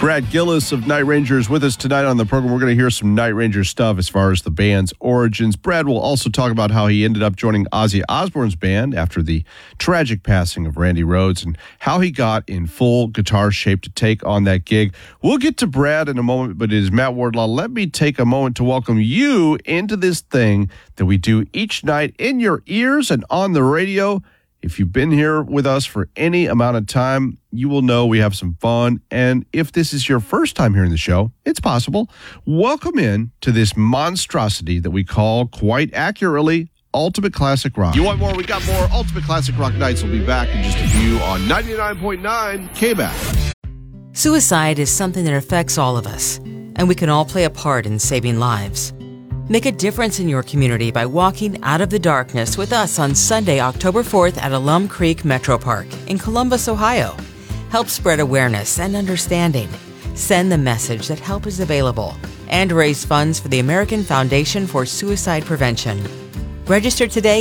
Brad Gillis of Night Rangers with us tonight on the program. We're going to hear some Night Ranger stuff as far as the band's origins. Brad will also talk about how he ended up joining Ozzy Osbourne's band after the tragic passing of Randy Rhoads and how he got in full guitar shape to take on that gig. We'll get to Brad in a moment, but it is Matt Wardlaw. Let me take a moment to welcome you into this thing that we do each night in your ears and on the radio. If you've been here with us for any amount of time, you will know we have some fun. And if this is your first time hearing the show, it's possible. Welcome in to this monstrosity that we call, quite accurately, Ultimate Classic Rock. You want more? We got more. Ultimate Classic Rock Nights will be back in just a few on 99.9 KBAC. Suicide is something that affects all of us, and we can all play a part in saving lives. Make a difference in your community by walking out of the darkness with us on Sunday, October 4th at Alum Creek Metro Park in Columbus, Ohio. Help spread awareness and understanding. Send the message that help is available and raise funds for the American Foundation for Suicide Prevention. Register today